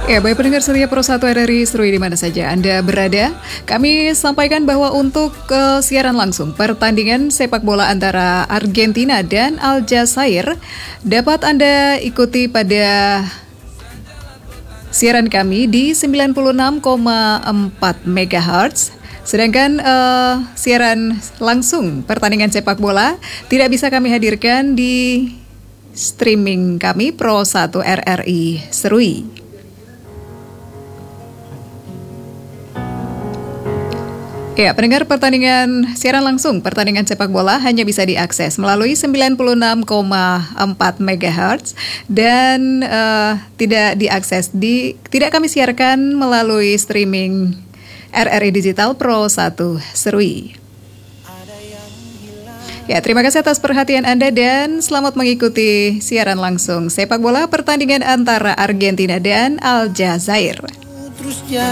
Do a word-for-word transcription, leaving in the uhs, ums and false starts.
Ya, baik pendengar setia Pro satu R R I Serui di mana saja Anda berada, kami sampaikan bahwa untuk uh, siaran langsung pertandingan sepak bola antara Argentina dan Aljazair dapat Anda ikuti pada siaran kami di sembilan puluh enam koma empat megahertz. Sedangkan uh, siaran langsung pertandingan sepak bola tidak bisa kami hadirkan di streaming kami Pro satu R R I Serui. Ya, pendengar pertandingan siaran langsung pertandingan sepak bola hanya bisa diakses melalui sembilan puluh enam koma empat megahertz dan uh, tidak diakses di tidak kami siarkan melalui streaming R R I Digital Pro satu Serui. Ya, terima kasih atas perhatian Anda dan selamat mengikuti siaran langsung sepak bola pertandingan antara Argentina dan Aljazair.